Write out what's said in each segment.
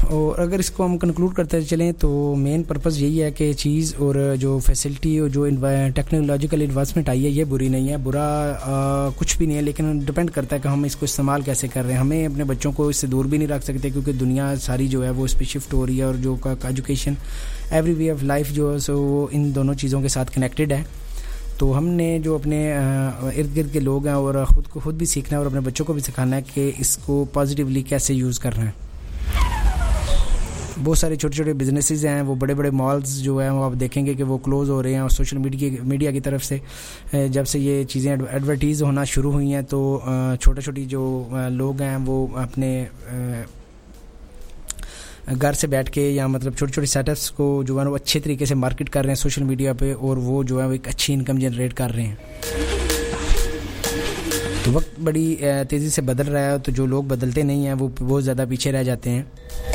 اور اگر اس کو ہم کنکلوڈ کرتے چلیں تو مین پرپز یہی ہے کہ چیز اور جو فیسلٹی اور جو ٹیکنالوجیکل ایڈوانسمنٹ آئی ہے یہ بری نہیں ہے, برا کچھ بھی نہیں ہے, لیکن ڈپینڈ کرتا ہے کہ ہم اس کو استعمال کیسے کر رہے ہیں. ہمیں اپنے بچوں کو اس سے دور بھی نہیں رکھ سکتے کیونکہ دنیا ساری جو ہے وہ اس پہ شفٹ ہو رہی ہے, اور جو education every way of life جو ہے سو ان دونوں چیزوں کے ساتھ کنیکٹڈ ہے. تو ہم نے جو اپنے ارد گرد کے لوگ ہیں اور خود بھی سیکھنا ہے اور اپنے بچوں کو بھی سکھانا ہے کہ اس کو پازیٹیولی کیسے یوز کرنا ہے. بہت سارے چھوٹے چھوٹے بزنسز ہیں, وہ بڑے بڑے مالز جو ہیں وہ آپ دیکھیں گے کہ وہ کلوز ہو رہے ہیں, اور سوشل میڈیا کی طرف سے جب سے یہ چیزیں ایڈورٹیز ہونا شروع ہوئی ہیں تو چھوٹی جو لوگ ہیں وہ اپنے گھر سے بیٹھ کے یا مطلب چھوٹی چھوٹی سیٹ اپس کو جو ہے وہ اچھے طریقے سے مارکیٹ کر رہے ہیں سوشل میڈیا پہ, اور وہ جو ہے وہ ایک اچھی انکم جنریٹ کر رہے ہیں. تو وقت بڑی تیزی سے بدل رہا ہے, تو جو لوگ بدلتے نہیں ہیں وہ بہت زیادہ پیچھے رہ جاتے ہیں.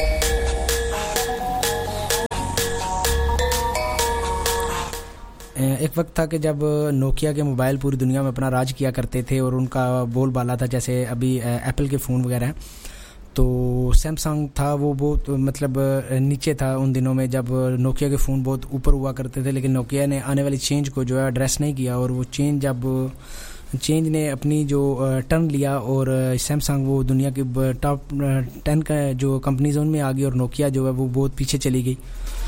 ایک وقت تھا کہ جب نوکیا کے موبائل پوری دنیا میں اپنا راج کیا کرتے تھے اور ان کا بول بالا تھا, جیسے ابھی ایپل کے فون وغیرہ ہیں. تو سیمسنگ تھا وہ بہت مطلب نیچے تھا ان دنوں میں جب نوکیا کے فون بہت اوپر ہوا کرتے تھے, لیکن نوکیا نے آنے والی چینج کو جو ہے ایڈریس نہیں کیا, اور وہ چینج نے اپنی جو ٹرن لیا, اور سیمسنگ وہ دنیا کی ٹاپ 10 کا جو کمپنیز ان میں آ گئی, اور نوکیا جو ہے وہ بہت پیچھے چلی گئی.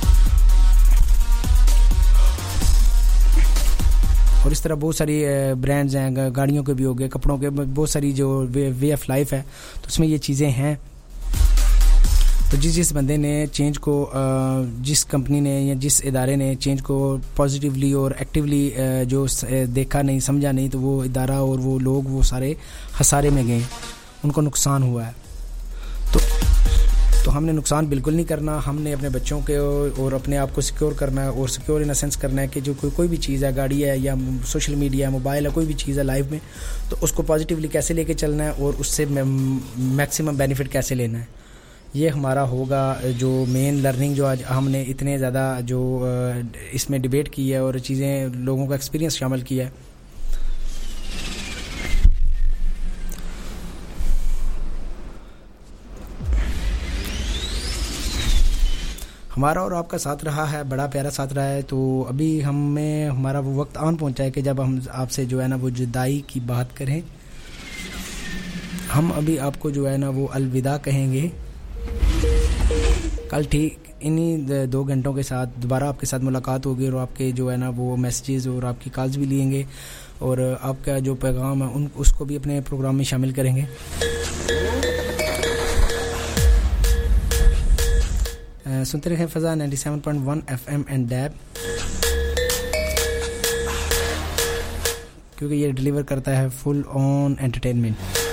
اور اس طرح بہت ساری برانڈز ہیں, گاڑیوں کے بھی ہو گئے, کپڑوں کے, بہت ساری جو وے آف لائف ہے تو اس میں یہ چیزیں ہیں. تو جس بندے نے چینج کو, جس کمپنی نے یا جس ادارے نے چینج کو پازیٹیولی اور ایکٹیولی جو دیکھا نہیں سمجھا نہیں, تو وہ ادارہ اور وہ لوگ وہ سارے خسارے میں گئے, ان کو نقصان ہوا ہے. تو ہم نے نقصان بالکل نہیں کرنا, ہم نے اپنے بچوں کے اور اپنے آپ کو سیکیور کرنا ہے, اور سیکیور ان سینس کرنا ہے کہ جو کوئی بھی چیز ہے, گاڑی ہے یا سوشل میڈیا ہے, موبائل ہے, کوئی بھی چیز ہے لائف میں, تو اس کو پازیٹیولی کیسے لے کے چلنا ہے اور اس سے میکسیمم بینیفٹ کیسے لینا ہے. یہ ہمارا ہوگا جو مین لرننگ جو آج ہم نے اتنے زیادہ جو اس میں ڈیبیٹ کی ہے اور چیزیں لوگوں کا ایکسپیرینس شامل کیا ہے. ہمارا اور آپ کا ساتھ رہا ہے, بڑا پیارا ساتھ رہا ہے. تو ابھی ہمارا وہ وقت آن پہنچا ہے کہ جب ہم آپ سے جو ہے نا وہ جدائی کی بات کریں. ہم ابھی آپ کو جو ہے نا وہ الوداع کہیں گے. کل ٹھیک انہی 2 گھنٹوں کے ساتھ دوبارہ آپ کے ساتھ ملاقات ہوگی, اور آپ کے جو ہے نا وہ میسیجز اور آپ کی کالز بھی لیں گے, اور آپ کا جو پیغام ہے اس کو بھی اپنے پروگرام میں شامل کریں گے. سنتے رہیں فضا 97.1 FM اینڈ ڈیب, کیونکہ یہ ڈیلیور کرتا ہے فل آن انٹرٹینمنٹ.